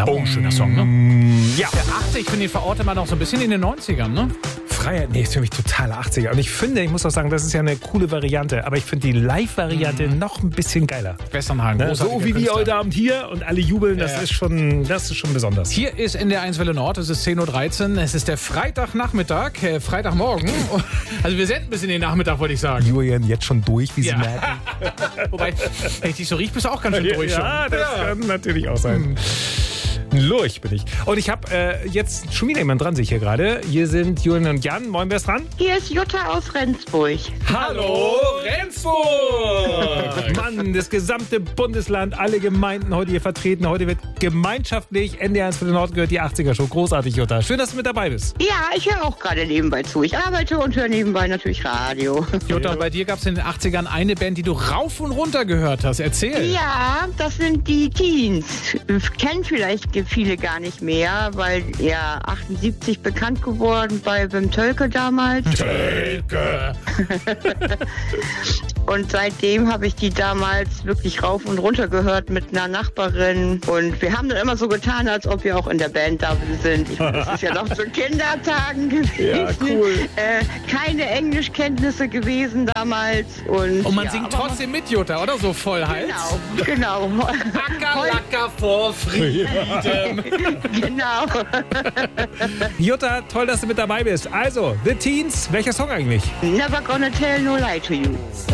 Oh, schöner Song, ne? Ja. Der 80, ich finde, den verortet man auch so ein bisschen in den 90ern, ne? Freiheit, nee, ist für mich total 80er. Und ich finde, ich muss auch sagen, das ist ja eine coole Variante. Aber ich finde die Live-Variante noch ein bisschen geiler. Westernhagen, Ne? So wie wir heute Abend hier und alle jubeln, das ist schon besonders. Hier ist NDR 1 Welle Nord, es ist 10.13 Uhr, es ist der Freitagnachmittag, Freitagmorgen. Also wir senden bis in den Nachmittag, wollte ich sagen. Julian jetzt schon durch, wie Sie Ja. merken. Wobei, wenn ich dich so rieche, bist du auch ganz schön durch. Ja, das kann natürlich auch sein. Lurch bin ich. Und ich habe jetzt schon wieder jemand dran, sehe ich hier gerade. Hier sind Julian und Jan. Moin, wer ist dran? Hier ist Jutta aus Rendsburg. Hallo, Rendsburg! Mann, das gesamte Bundesland, alle Gemeinden heute hier vertreten. Heute wird gemeinschaftlich NDR 1 für den Nord gehört, die 80er-Show. Großartig, Jutta. Schön, dass du mit dabei bist. Ja, ich höre auch gerade nebenbei zu. Ich arbeite und höre nebenbei natürlich Radio. Jutta, bei dir gab es in den 80ern eine Band, die du rauf und runter gehört hast. Erzähl. Ja, das sind die Teens. Kennen vielleicht viele gar nicht mehr, weil ja 78 bekannt geworden bei Wim Tölke damals. Tölke. Und seitdem habe ich die damals wirklich rauf und runter gehört mit einer Nachbarin. Und wir haben dann immer so getan, als ob wir auch in der Band da sind. Das ist ja noch zu Kindertagen gewesen. Ja, cool. Keine Englischkenntnisse gewesen damals. Und man singt trotzdem mit, Jutta, oder? So voll Hals. Genau. Acker, Lacker vor Frieden. Genau. Jutta, toll, dass du mit dabei bist. Also, The Teens, welcher Song eigentlich? Never gonna tell no lie to you.